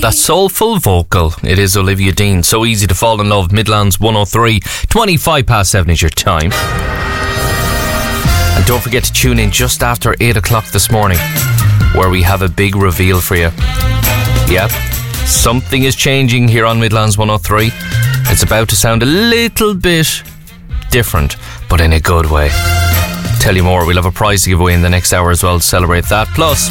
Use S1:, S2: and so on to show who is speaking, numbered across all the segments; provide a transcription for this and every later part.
S1: that soulful vocal. It is Olivia Dean. So easy to fall in love. Midlands 103. 25 past 7 is your time. And don't forget to tune in just after 8 o'clock this morning, where we have a big reveal for you. Yep, something is changing here on Midlands 103. It's about to sound a little bit different, but in a good way. Tell you more. We'll have a prize to give away in the next hour as well to celebrate that. Plus,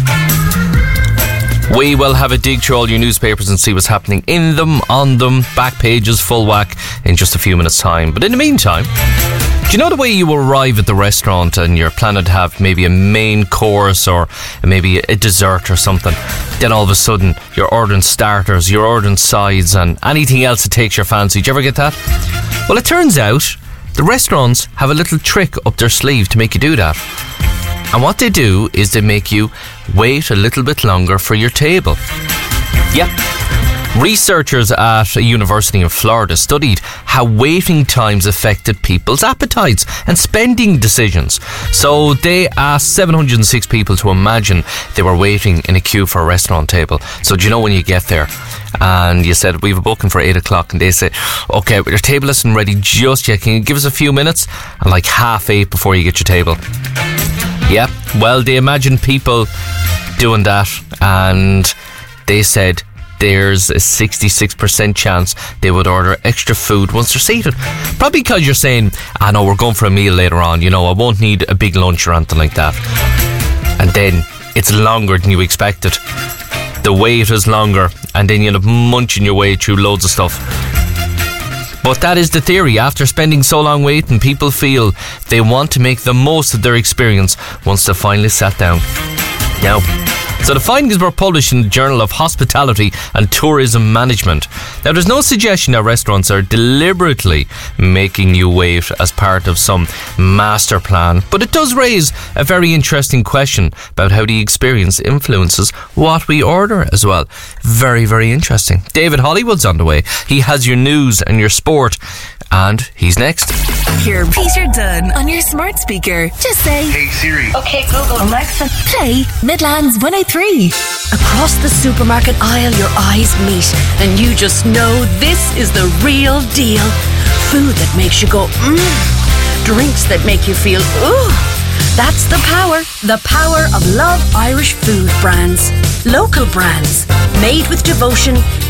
S1: we will have a dig through all your newspapers and see what's happening in them, on them, back pages, full whack in just a few minutes' time. But in the meantime, do you know the way you arrive at the restaurant and you're planning to have maybe a main course or maybe a dessert or something? Then all of a sudden you're ordering starters, you're ordering sides and anything else that takes your fancy. Do you ever get that? Well, it turns out the restaurants have a little trick up their sleeve to make you do that. And what they do is they make you wait a little bit longer for your table. Yep. Researchers at a university in Florida studied how waiting times affected people's appetites and spending decisions. So they asked 706 people to imagine they were waiting in a queue for a restaurant table. So do you know when you get there and you said, we have a booking for 8 o'clock, and they say, okay, but your table isn't ready just yet, can you give us a few minutes? And like 8:30 before you get your table. Yeah, well, they imagined people doing that, and they said there's a 66% chance they would order extra food once they're seated. Probably because you're saying, I know we're going for a meal later on, you know, I won't need a big lunch or anything like that. And then it's longer than you expected. The wait is longer, and then you end up munching your way through loads of stuff. But that is the theory. After spending so long waiting, people feel they want to make the most of their experience once they finally sat down. Now, so the findings were published in the Journal of Hospitality and Tourism Management. Now, there's no suggestion that restaurants are deliberately making you wait as part of some master plan, but it does raise a very interesting question about how the experience influences what we order as well. Very, very interesting. David Hollywood's on the way. He has your news and your sport, and he's next.
S2: Hear Peter Dunn on your smart speaker. Just say,
S3: Hey Siri.
S2: Okay Google. Alexa. Play Midlands 103. Across the supermarket aisle your eyes meet and you just know this is the real deal. Food that makes you go drinks that make you feel ooh. That's the power of Love Irish food brands. Local brands, made with devotion,